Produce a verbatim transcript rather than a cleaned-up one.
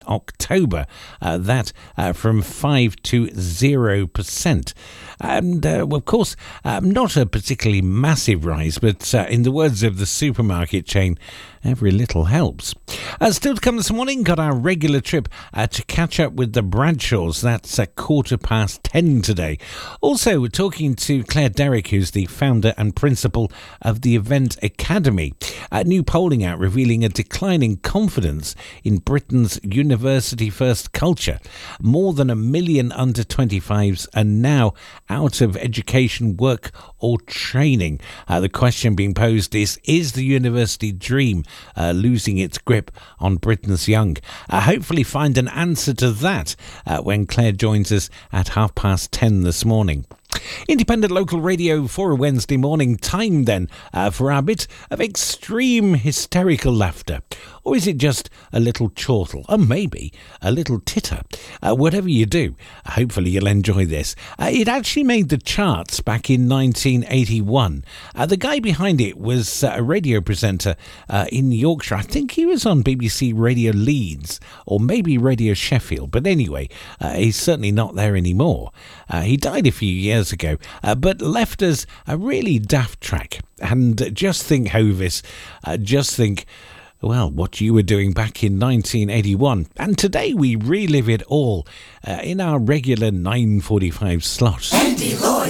October, uh, that uh, from five to zero percent. And uh, well, of course, um, not a particularly massive rise, but uh, in the words of the supermarket chain, every little helps. Uh, still to come this morning, got our regular trip uh, to catch up with the Bradshaws. That's a quarter past ten today. Also, we're talking to Claire Derrick, who's the founder and principal of the Event Academy. A new polling out revealing a declining confidence in Britain's university-first culture. More than a million under twenty-fives are now out of education, work or training. Uh, the question being posed is, is the university dream uh, losing its grip on Britain's young? Uh, hopefully find an answer to that uh, when Claire joins us at half past ten this morning. Independent local radio for a Wednesday morning. Time then uh, for our bit of extreme hysterical laughter. Or is it just a little chortle? Or maybe a little titter? Uh, whatever you do, hopefully you'll enjoy this. Uh, it actually made the charts back in nineteen eighty-one. Uh, the guy behind it was uh, a radio presenter uh, in Yorkshire. I think he was on B B C Radio Leeds or maybe Radio Sheffield. But anyway, uh, he's certainly not there anymore. Uh, he died a few years ago, uh, but left us a really daft track. And just think, Hovis, uh, just think, well, what you were doing back in nineteen eighty-one. And today we relive it all uh, in our regular nine forty-five slot. Andy Lloyd